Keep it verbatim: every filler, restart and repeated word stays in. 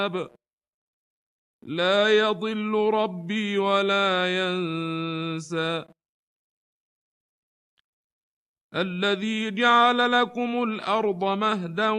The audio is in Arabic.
لا يضل ربي ولا ينسى الذي جعل لكم الأرض مهدا